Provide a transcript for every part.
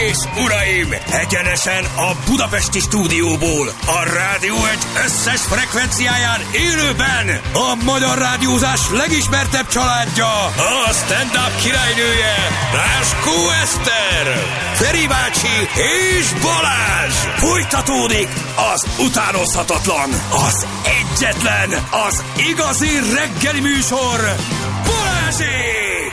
és uraim, egyenesen a budapesti stúdióból, a Rádió Egy összes frekvenciáján élőben a magyar rádiózás legismertebb családja, a stand-up királynője, Ráskó Eszter, Feri bácsi és Balázs. Folytatódik az utánozhatatlan, az egyetlen, az igazi reggeli műsor, Balázsék!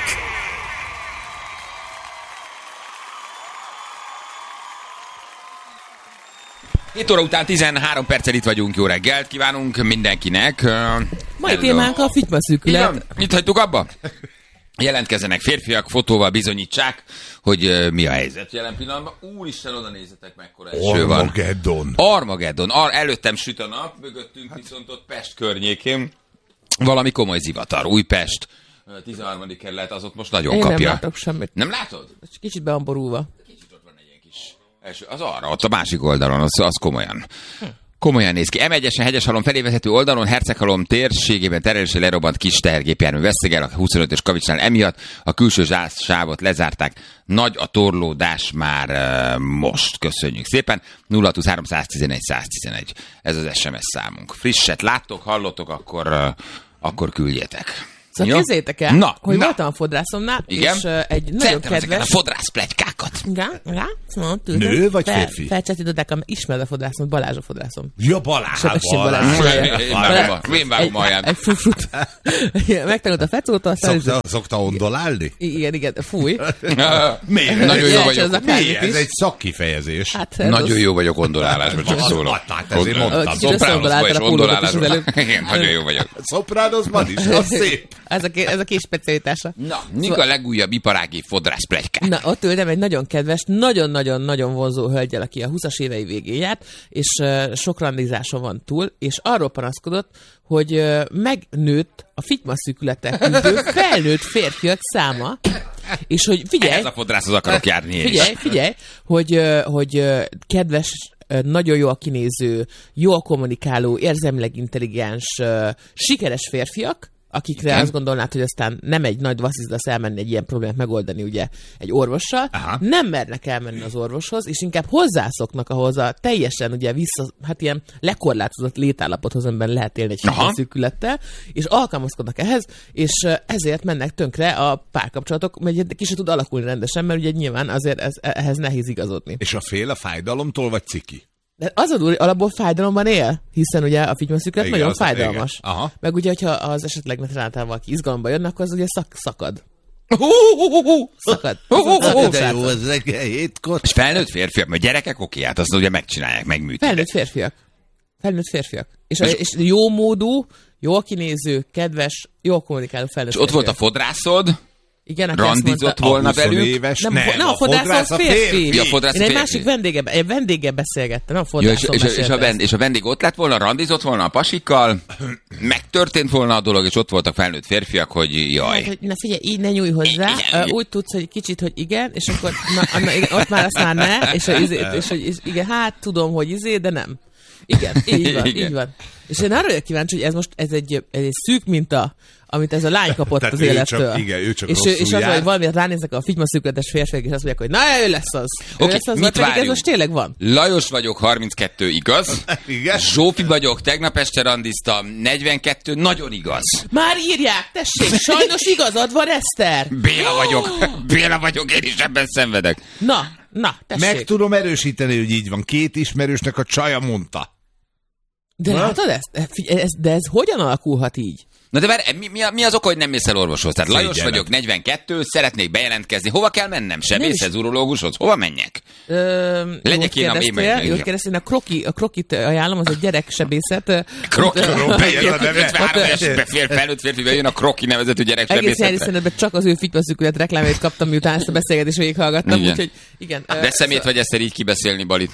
7 óra után 13 perccel itt vagyunk, jó reggelt kívánunk mindenkinek. Mai témánk a fitymaszűkület. Mit hagytuk abba? Jelentkezzenek férfiak, fotóval bizonyítsák, hogy mi a helyzet jelen pillanatban. Úristen, oda nézzetek, mekkora eső van. Armageddon. Előttem süt a nap, mögöttünk viszont ott Pest környékén valami komoly zivatar. Újpest, 13. kerület, az ott most nagyon Én kapja. nem látok semmit. Nem látod? Kicsit be van borulva. Kicsit ott van egy ilyen kis eső. Az arra, ott a másik oldalon, az komolyan. Komolyan néz ki. M1-esen Hegyeshalom felé vezető oldalon Herceghalom térségében terelésre lerobbant kis tehergépjármű vesztegel a 25-ös kavicsnál, emiatt a külső sávot lezárták. Nagy a torlódás már most. Köszönjük szépen. 023 111 111. Ez az SMS számunk. Frisset láttok, hallottok, akkor küldjetek. Szóval képzeljétek el, hogy voltam a fodrászomnál, igen? És egy nagyon kedves... a fodrász pletykákat. Nő vagy férfi? Felcsátítottták, ismered a fodrászom, Balázs a fodrászom. Ja, Balázs. Én vágom alján. Egy frufrut. Megtanult a fecóta. Szokta ondolálni? Igen, fúj. Miért? Nagyon jó vagyok. Ez egy szakkifejezés. Nagyon jó vagyok ondolálásban, csak szólok. Ezért mondtam. Szopránozban és ondolálásban. Igen, nagyon jó vagyok. Szopránozban is, az szép. Ez a kis specialitása. Na, mik a legújabb iparági fodrász pletykák? Na, ott ültem egy nagyon kedves, nagyon-nagyon-nagyon vonzó hölgyel, aki a 20-as évei végén járt, és sok randizáson van túl, és arról panaszkodott, hogy megnőtt a fitymaszűkületek küldő felnőtt férfiak száma, és hogy figyelj... Ez a fodrászhoz akarok járni én Figyelj, hogy kedves, nagyon jól kinéző, jól kommunikáló, érzelmileg intelligens, sikeres férfiak, akikre azt gondolnád, hogy aztán nem egy nagy vasszizdasz elmenni egy ilyen problémát megoldani ugye egy orvossal, nem mernek elmenni az orvoshoz, és inkább hozzászoknak ahhoz a teljesen ugye ilyen lekorlátozott létállapothoz, amiben lehet élni egy fitymaszűkülettel, és alkalmazkodnak ehhez, és ezért mennek tönkre a párkapcsolatok, mert ki se tud alakulni rendesen, mert ugye nyilván azért ehhez nehéz igazodni. És a fél a fájdalomtól, vagy ciki? De az a durva, alapból fájdalomban él, hiszen ugye a fitymaszűkület nagyon fájdalmas. Meg ugye, hogyha az esetleg általában valaki izgalomba jönnek, akkor az ugye szakad. Szakad. De jó, az reggel 7-kor. És felnőtt férfiak, mert gyerekek oké, hát azt ugye megcsinálják, megműtik. Felnőtt férfiak. És jó módú, jól kinéző, kedves, jól kommunikáló felnőtt és ott volt a fodrászod, igen, randizott volna velük. Nem, a fodrász a férfi. Ja, fodrász én egy másik vendéggel beszélgettem, nem a fodrászon és a vendég ott lett volna, randizott volna a pasikkal, megtörtént volna a dolog, és ott voltak felnőtt férfiak, hogy jaj. Hát, na figyelj, így ne nyújj hozzá, úgy tudsz, hogy kicsit, hogy igen, és akkor ott már azt már ne, és hogy igen, hát tudom, hogy de nem. Igen, így van. És én arra vagyok kíváncsi, hogy ez egy szűk minta, amit ez a lány kapott az élettől. Ő csak és az, hogy valamiért ránéznek a fitymaszűkületes férfiak, és azt mondják, hogy na, ő lesz az. Mit várjunk? Ez most tényleg van. Lajos vagyok, 32, igaz? Igen. Zsófi vagyok, tegnap este randiztam, 42, nagyon igaz. Már írják, tessék, sajnos igazad van, Eszter. Béla vagyok, én is ebben szenvedek. Na, tessék. Meg tudom erősíteni, hogy így van. 2 ismerősnek a csaja mondta. De látod ezt? De ez hogyan alakulhat így? Na de mi az oka, hogy nem mész el orvoshoz? Tehát Lajos vagyok, 42, szeretnék bejelentkezni. Hova kell mennem? Sebészhez, urológushoz? Hova menjek? Legyek én a Jót kérdeztél, a krokit ajánlom, az egy gyereksebészet. Kroki? 53 éves felnőtt férfi bejön a Kroki nevezetű gyereksebészetre. Egész nyári csak az ő fitymaszűkület reklámét kaptam, miután ezt a beszélgetést végighallgattam. Úgyhogy igen. De szemét vagy ezt így kibeszélni, Balit.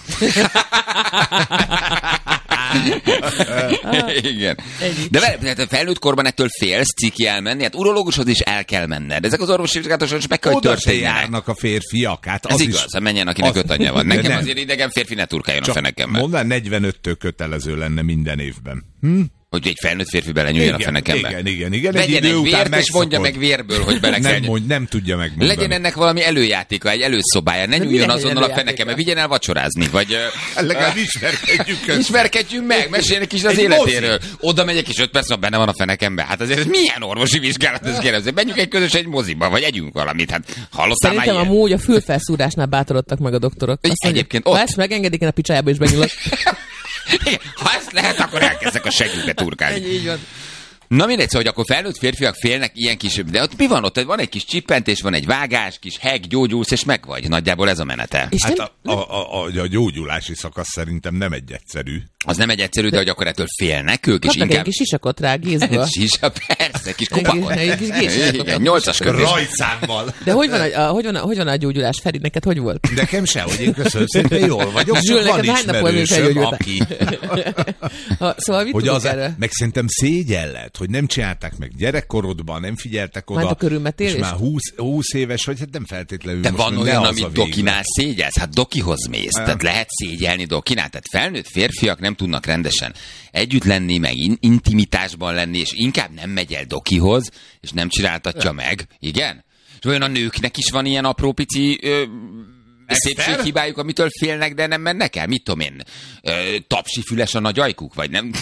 Igen. De felnőtt korban ettől félsz ciki elmenni, hát urológushoz is el kell menned. Ezek az orvosi vizsgálatok is meg kell, hogy történjenek. Oda járnak a férfiak. Hát ez igaz, is... menjen, akinek 5 anyja van. Nekem azért idegen férfi ne turkáljon a fenekemmel. Mondd, 45-től kötelező lenne minden évben. Hogy egy felnőtt férfi belenyúljon a fenekembe. Igen. Vegyen egy vért, és mondja meg vérből, hogy bele kell. Nem tudja megmondani. Legyen ennek valami előjátéka, egy előszobája. Ne nyúljon azonnal a fenekembe, vigyen el vacsorázni. Vagy legalább ismerkedjünk meg, meséljenek is az életéről. Oda megyek, és 5 perc van benne van a fenekembe. Hát azért milyen orvosi vizsgálat ez kérdező? Menjünk egy közös egy moziba, vagy együnk valamit. Hát hallottál már szerintem amúgy a fülfelszúrásnál bátorodtak meg a doktorok. Egyébként ha ezt megengedik, én a picsájába is benyúlok. Ha ezt lehet, akkor elkezdek a segítbe turkálni. Így van. Na mindegy, szóval, hogy akkor felnőtt férfiak félnek ilyen kis... De ott mi van ott? Van egy kis csippentés, van egy vágás, kis heg, gyógyulsz, és meg vagy. Nagyjából ez a menete. És hát a gyógyulási szakasz szerintem nem egy egyszerű. Az nem egy egyszerű, de hogy akkor ettől félnek ők, és kapnak inkább... egy kis sisakot rá, gézből. Persze, kis kupakot. Egy kis gézsisakot. Igen, 8-as kötés. Rajtszámmal. De hogy van a gyógyulás? Feri, neked hogy volt? Nekem sehogy, én köszönöm szépen, jól vagyok. Zsül, Van neked hány napon ismerősöm, aki... Szóval mit tudunk erről? Meg szerintem szégyen lett, hogy nem csinálták meg gyerekkorodban, nem figyeltek oda. Majd a körülmetélést? És már 20 éves, hogy hát nem feltétlenül. De most van olyan, amit végül. dokinál szégyelsz? Hát dokihoz mész. Tehát lehet szégyelni dokinál. Tehát felnőtt férfiak nem tudnak rendesen együtt lenni, meg intimitásban lenni, és inkább nem megy el dokihoz, és nem csináltatja meg. Igen? És olyan a nőknek is van ilyen apró pici szépséghibájuk, amitől félnek, de nem mennek el? Mit tudom én? Tapsi füles a nagy ajkuk? Vagy nem?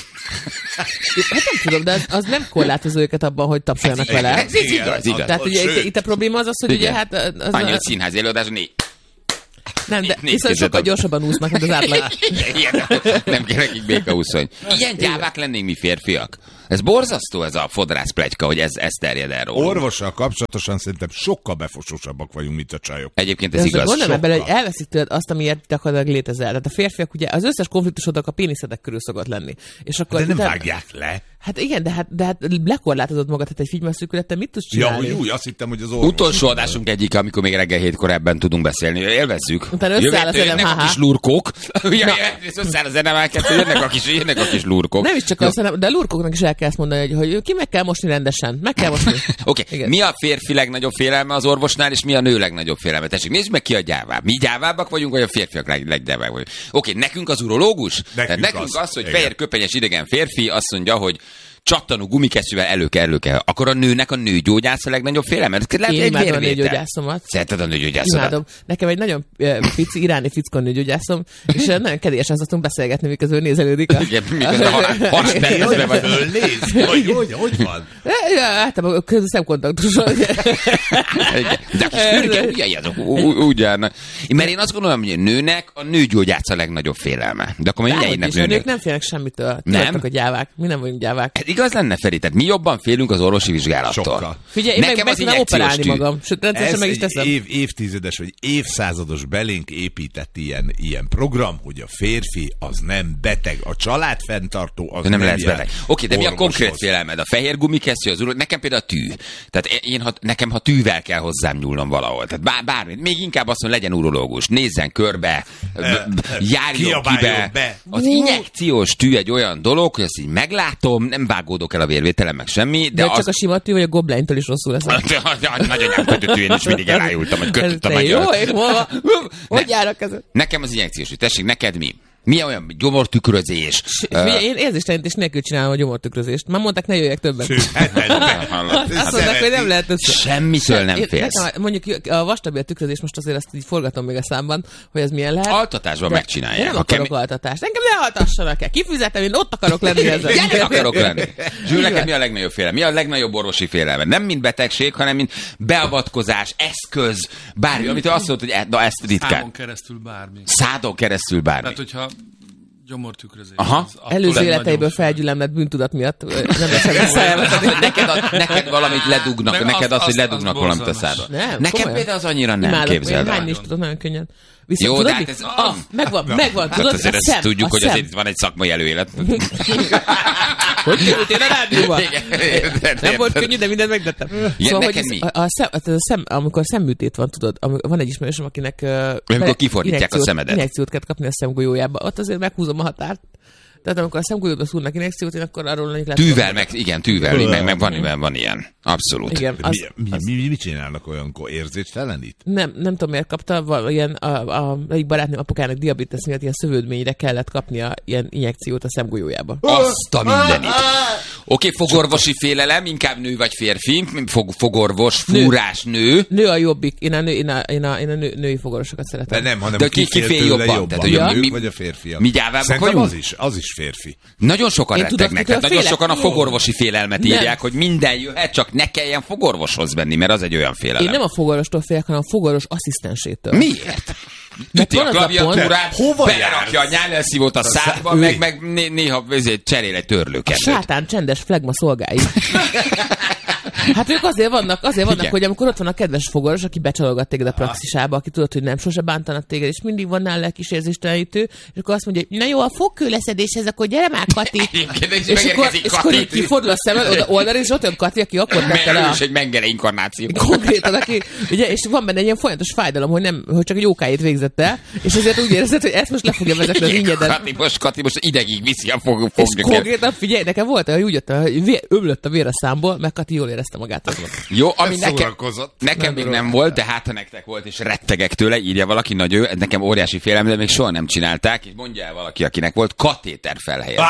Hát nem tudom, de az nem korlátozó őket abban, hogy tapsoljanak vele. Ez igaz. Tehát ugye itt a probléma az, hogy ugye hát... Annyi, hogy színház előadás, nem, de viszont sokkal gyorsabban úsznak, mint az átlag. Nem kell nekik békaúszony. Ilyen gyávák lennénk mi férfiak. Ez borzasztó, ez a fodrász pletyka, hogy ez terjed el róla. Orvossal kapcsolatosan szerintem sokkal befosósabbak vagyunk, mint a csajok. Egyébként ez igaz. Gondolom bele, hogy elveszik tőled azt, amiért gyakorlatilag létezel. Tehát a férfiak ugye az összes konfliktusodnak a péniszedek körül szokott lenni. És akkor de nem vágják le. Hát igen, de hát lekorlátozod magad, hát egy figyelmeszűkülettel mit tudsz csinálni? Ja, úgy, azt hittem, hogy az orvos. Utolsó adásunk egyik, amikor még reggel 7-kor ebben tudunk beszélni. Élvezzük. Utána összeáll a zenem, a kis lurkok. Összeáll a zenem, jönnek a kis lurkok. Nem is csak azt, de a lurkoknak is el kell ezt mondani, hogy ki meg kell mosni rendesen. Meg kell mosni. Oké. Mi a férfi legnagyobb félelme az orvosnál, és mi a nő legnagyobb félelme? Tessék, nézd meg ki a gyávább. Mi gyávábbak vagyunk, vagy a férfiak leggyávábbak vagyunk? Oké, nekünk az urológus? Nekünk az, hogy fehér köpenyes idegen férfi azt mondja, hogy csattanó gumikesztyűvel elő kell. Akkor a nőnek a nőgyógyász a legnagyobb félelme? Én imádom a nőgyógyászomat. Szereted a nőgyógyászodat? Imádom. Nekem egy nagyon pici iráni fickó nőgyógyászom, és nagyon kedélyesen szoktunk beszélgetni, miközben nézelődik. Igen, miközben harctervezve vagy. Nézd, hogy van? Általában közül szemkontaktuson. De a kis fürge, ugye, azok úgy járnak. Mert én azt gondolom, hogy a nőnek a nőgyógyász a legnagyobb félelme. De akkor mindjárt a nők nem félnek semmitől. Nem? A gyávák. Mi nem vagyunk gyávák. Igaz lenne, Feri, tehát mi jobban félünk az orvosi vizsgálattól. Sokkal. Figyelj, én nekem meg tudnám operálni magam. Sőt, rendszeresen meg is teszem. Évtizedes vagy évszázados belénk épített ilyen program, hogy a férfi az nem beteg, a családfenntartó az nem lesz beteg. Oké, de mi a konkrét orvoshoz. félelmed? A fehér gumikesztyű, az nekem például a tű. Tehát nekem, ha tűvel kell hozzám nyúlnom valahol. Tehát bármit. Még inkább azt mondja, legyen urológus, nézzen körbe, járjon kibe. Az injekciós tű egy olyan dolog, hogy ezt így meglátom, nem vágódok el a vérvételen, meg semmi. De csak a sima tű, vagy a gobleintől is rosszul lesz. Nagyon kötött tű, én is mindig elájultam, hogy kötöttem meg. Hogy járnak ezek? Nekem az injekciós tű. Tessék, neked mi? Mi olyan gyomortükrözés? Én érzéstelenítés nélkül csinálom a gyomortükrözést. Már mondták, ne jöjjek többet. Azt mondták, hogy nem lehet össze. Semmitől nem félsz. Mondjuk a vastabiail tükrözés, most azért azt így forgatom még a számban, hogy ez milyen lehet. Altatásban megcsinálják. Én nem akarok altatást. Engem ne altassanak el. Kifizetem, én ott akarok lenni ezzel. Nem akarok lenni. Zsül, neked mi a legnagyobb félelme? Mi a legnagyobb orvosi félelme? Nem mint betegség, hanem mint beavatkozás, eszköz, bármi, amit azt mondod, hogy na ezt ritkán. Szádon keresztül bármi. Szádon keresztül bármi. Tehát, hogyha gyomortükrözés. Előző életeiből felgyülemlett bűntudat miatt nem neked valamit ledugnak, neked az, hogy ledugnak valamit a szádon. Nekem például az annyira nem, képzeld el. Hányni is tudod nagyon könnyen. Viszont, jó, de hát ez... megvan. Tudod, azért ezt tudjuk, hogy azért van egy szakmai előélet. Hogy kerültél a rádióba? Nem volt könnyű, de mindent megtettem. Szóval, hogy amikor szemműtét van, tudod, van egy ismerősöm, akinek amikor kifordítják a szemedet. Injekciót kell kapni a szemgolyójába. Ott azért meghúzom a határt. Tehát amikor a szemgolyóba szúrnak injekciót, én akkor arról mondjuk Tűvel, meg van ilyen. Abszolút. Igen, Mit csinálnak olyankor? Érzéstelenít? Nem tudom, miért kapta, ilyen egyik barátnőm apukának diabétesz miatt ilyen szövődményre kellett kapnia ilyen injekciót a szemgolyójába. Azt a mindenit. Oké, fogorvosi félelem, inkább nő vagy férfi, fogorvos, fúrás nő. Nő a jobbik, én a női fogorvosokat szeretem. De nem, hanem de ki fél jobban? Tehát, hogy a nők vagy a férfiak? Mi gyávábbak vagyunk? Az is férfi. Nagyon sokan rettegnek, tehát nagyon sokan a fogorvosi félelmet írják, hogy minden jöhet, csak ne kelljen fogorvoshoz menni, mert az egy olyan félelem. Én nem a fogorvostól félek, hanem a fogorvos asszisztensétől. Miért? Üti a klaviatúrát, berakja a nyálelszívót a szádba, meg néha cserél egy törlőkendőt. A sátán csendes flegma szolgái. Hát ők azért vannak, hogy amikor ott van a kedves fogorvos, aki becsalogat téged a praxisába, aki tudod, hogy nem sose bántanak téged, és mindig van nála lelkis érzéstelenítő, és akkor azt mondja, hogy na jó, a fogkőleszedéshez, akkor gyere már, Kati. És akkor így kifordul a szemed oldalra, és ott jön Kati, aki akkor tette le egy mengele inkarnáció. Konkrétan, aki, ugye, és van benne egy ilyen folyamatos fájdalom, hogy csak egy jókájét végzett el, és ezért úgy érzed, hogy ezt most le fogja vezetni az ingyedet. Kati most idegig viszi a fognyöket. És konkrétan, figyelj, nekem volt, hogy úgy jött, hogy ömlött a vér a számból, meg Kati jól érezte magát azon. Jó, ami nekem még nem volt, de hát ha nektek volt, és rettegek tőle, írja valaki, nagy ő, nekem óriási félelem, de még soha nem csinálták, és mondja el valaki, akinek volt katéter felhelyezés.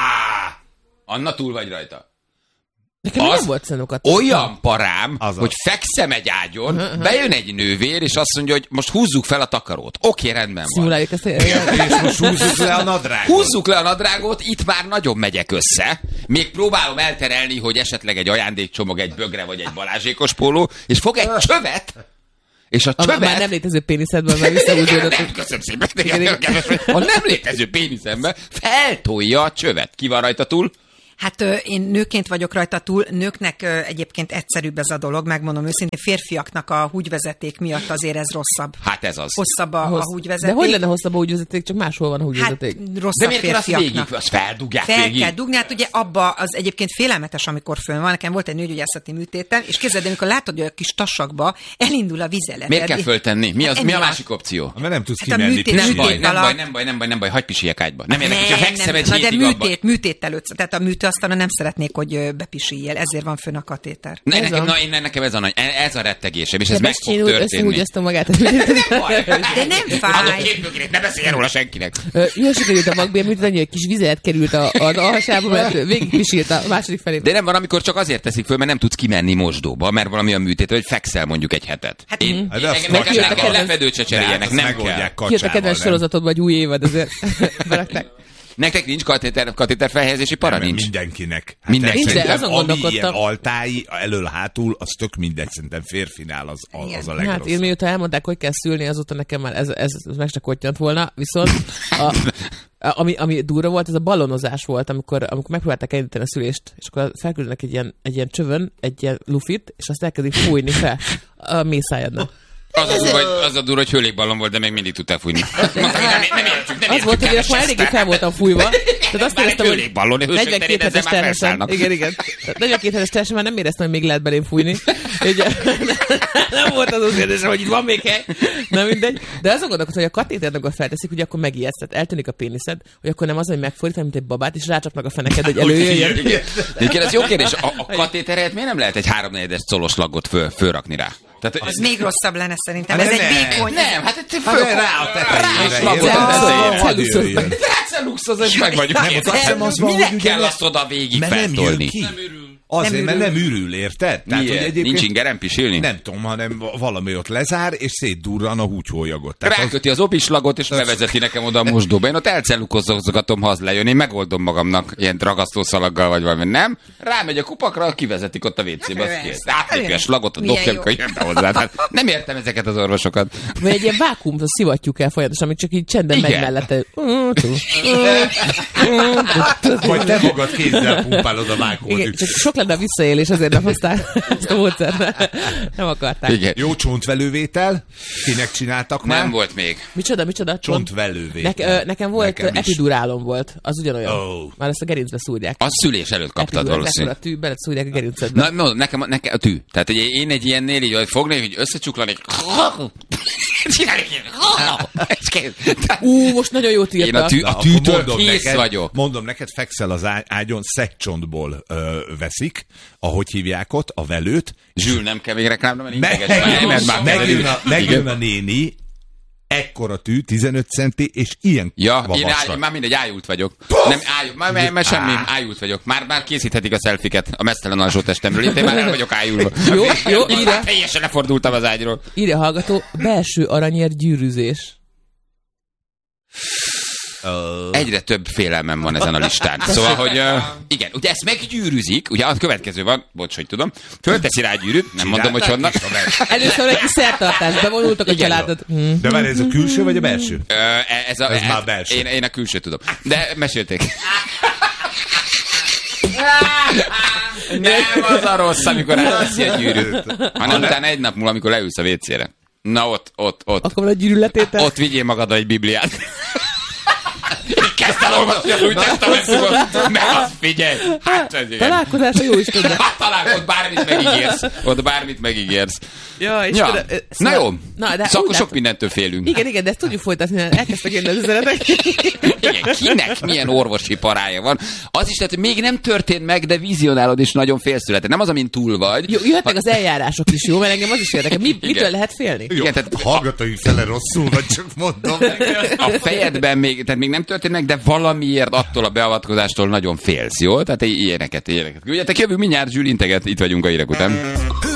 Anna, túl vagy rajta. Nekem nem volt szenokat. Olyan parám, hogy fekszem egy ágyon, bejön egy nővér, és azt mondja, hogy most húzzuk fel a takarót. Oké, rendben van. Szimuláljuk ezt. És most húzzuk le a nadrágot. Húzzuk le a nadrágot, itt már nagyon megyek össze. Még próbálom elterelni, hogy esetleg egy ajándékcsomag, egy bögre vagy egy balázsékos póló, és fog egy csövet, és a csövet... Már nem létező péniszedben már visszahúzódott. Nem, köszönöm szépen. A nem létező péniszemben feltolja a csövet. Ki van rajta túl? Hát én nőként vagyok rajta túl, nőknek egyébként egyszerűbb ez a dolog, megmondom őszintén, férfiaknak a húgyvezeték miatt azért ez rosszabb. Hát ez az. Hosszabb a húgyvezeték. De hogy lenne hosszabb a húgyvezeték, csak máshol van a húgyvezeték? Hát rosszabb de miért férfiaknak. végig? Azt feldugják Fel végig? kell dugni, hát ugye abba az egyébként félelmetes, amikor fönn van. Nekem volt egy nőgyógyászati műtétem, és képzeld, amikor látod, hogy a kis tasakba elindul a vizelet. Miért kell föltenni? Mi a másik opció? Mert nem tudsz Hát kimenni. Nem baj, hagyj pisiljek ágyba. Nem érdekes, Nem, ha fekszem egy na de hétig abba. műtét előtt, tehát a műtőasztalon nem szeretnék, hogy bepisíjél, ezért van fönn a katéter. Nekem ez a rettegésem, és ez meg fog történni. Összehúgyozta magát. De nem fáj. Adok 2 bögrét, ne beszéljen róla senkinek. Jó sikerült a magbér, annyi, hogy kis vizet került a alhasába, mert végig pisílt a második felé. De nem van, amikor csak azért teszik föl, mert nem tudsz kimenni mosdóba, mert valami a műtét, hogy fekszel mondjuk egy hetet. Hát, Nekem lefedőt se cseréljenek, nem kell. Kijött a kedves sorozatodban egy új évad, ezért berakták. Nektek nincs katéter felhelyezési para? Nincs. Mindenkinek. Hát mindenkinek. Nincs, de azon ami gondolkodtam. ilyen altái, elől-hátul, az tök mindegy, szerintem férfinál az a legrosszabb. Hát én miután elmondták, hogy kell szülni, azóta nekem már ez meg se kottyantt volna, viszont ami durva volt, ez a ballonozás volt, amikor megpróbálták elindítani a szülést, és akkor felküldenek egy ilyen csövön, egy ilyen lufit, és azt elkezdik fújni fel a mészájadnak. Az a durva, hogy hőlékballon volt, de még mindig tudtál fújni. Mondták, nem értjük. Az volt, hogy én akkor eléggé fel voltam fújva. Tehát azt éreztem, hogy 42 hetes terhesen. Igen. 42 hetes terhesen már nem éreztem, hogy még lehet belém fújni. Nem volt az érzésem, hogy itt van még hely. Nem mindegy. De azon gondolkodtam, hogy a katétert, amikor felteszik, hogy akkor megijedsz, tehát eltűnik a péniszed, hogy akkor nem az, hogy megfordít, mint egy babát, és rácsapnak a feneked, hogy előjöjjön. Igen, ez jó kérdés. A katéteret miért nem lehet egy 3/4-es colos lagot fölrakni rá? Tehát, az még rosszabb lenne szerintem. Ez egy vékony. Nem, hát rá a tetejére. Ráceluxoz, és meg vagyunk. Minek kell azt oda végig feltolni? Azért, mert nem ürül, érted? Tehát, hogy nincs ingerem pisilni? Nem tudom, hanem valami ott lezár, és szétdurran a húgyhólyagot. Ráköti az opislagot, és bevezeti nekem oda a mosdóba. Én ott elcellukozgatom, ha az lejön. Én megoldom magamnak ilyen ragasztószalaggal, vagy valami. Nem? Rámegy a kupakra, kivezetik ott a WC-be, az kész. Átlépi a slagot, a dobja, jön be hozzá. Hát nem értem ezeket az orvosokat. Vagy egy ilyen vákuum, szivattyúk el folyamatosan, amit csak így csendben megy mellette. Vagy te magad kézzel pumpálod a vákuumot. lenne a visszaélés, azért nem hozták ezt a módszert. Nem akarták. Igen. Jó csontvelővétel? Kinek csináltak már? Nem volt még. Micsoda? Csontvelővétel. Nekem volt, Nekem is. epidurálom volt. Az ugyanolyan. Oh. Már ezt a gerincbe szúrják. A szülés előtt kaptad valószínűleg. A tű, beled szúrják a gerincedbe. Na, nekem a tű. Tehát hogy én egy ilyennél így hogy fognék, hogy összecsuklanék. Most nagyon jót Én írta. a tűtől kész vagyok. Mondom neked, fekszel az ágyon, szegcsontból veszik, ahogy hívják ott, a velőt. Zsül, nem kell még reklámra menni? Megjön a néni, ekkora tű, 15 centi, és ilyen Ja, vastag. én már mindegy, ájult vagyok. Nem, már semmi, ájult vagyok. Már készíthetik a szelfiket a mesztelen alsó testemről. Itt én már el vagyok ájulva. Jó, írja. Teljesen lefordultam az ágyról. Írja a hallgató, belső aranyér gyűrűzés. Egyre több félelmem van ezen a listán. Szóval, hogy igen, ugye ezt meggyűrűzik, ugye a következő van, bocs, hogy tudom, fölteszi rá a gyűrűt, nem mondom, hogy honnan. Először egy kis szertartás, bevonultak a Igen. családot. De várj, ez a külső vagy a belső? Ez már belső. Én a külső tudom. De mesélték. Nem az a rossz, amikor elveszi a gyűrűt, hanem utána egy nap múlva, amikor leülsz a WC-re. Na ott. Akkor van a gyűrűletétel. Ott vigyél magaddal egy bibliát. Kezd el olvasni az új testamentumot, meg azt figyelj. Hát, Találkozásra jó is tudja. Ott bármit megígérsz. Ja, és Ja. Na jó, de szóval sok mindentől félünk. Igen, de ezt tudjuk folytatni, elkezdtek jönni az üzenetek. Igen, kinek milyen orvosi parája van. Az is lehet, hogy még nem történt meg, de vizionálod és nagyon félszületett. Nem az, amin túl vagy. Jó, jöhetnek az eljárások is, jó? Mert engem az is érdekel. Mitől lehet félni? Jó, Igen, tehát hallgatói fele rosszul, vagy csak mondom. a fejedben még, tehát még nem történt meg, de valamiért attól a beavatkozástól nagyon félsz, jó? Tehát ilyeneket. Ugye, jövünk mindjárt, Zsül integet, itt vagyunk a hírek után.